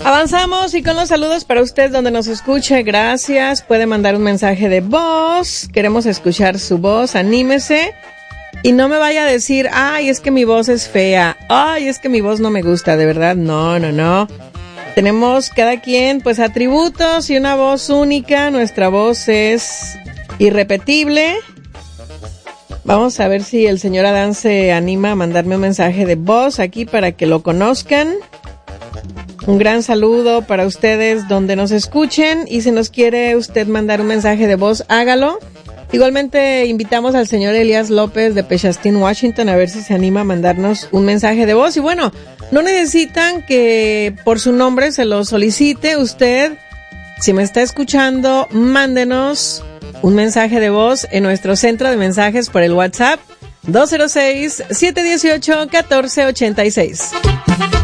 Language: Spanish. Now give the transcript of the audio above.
Avanzamos y con los saludos para usted donde nos escuche, gracias. Puede mandar un mensaje de voz, queremos escuchar su voz, anímese. Y no me vaya a decir, ay, es que mi voz es fea, ay, es que mi voz no me gusta, de verdad, no. Tenemos cada quien, pues, atributos y una voz única, nuestra voz es irrepetible. Vamos a ver si el señor Adán se anima a mandarme un mensaje de voz aquí para que lo conozcan. Un gran saludo para ustedes donde nos escuchen, y si nos quiere usted mandar un mensaje de voz, hágalo. Igualmente invitamos al señor Elías López de Pechastín, Washington, a ver si se anima a mandarnos un mensaje de voz. Y bueno, no necesitan que por su nombre se lo solicite usted. Si me está escuchando, mándenos un mensaje de voz en nuestro centro de mensajes por el WhatsApp 206-718-1486.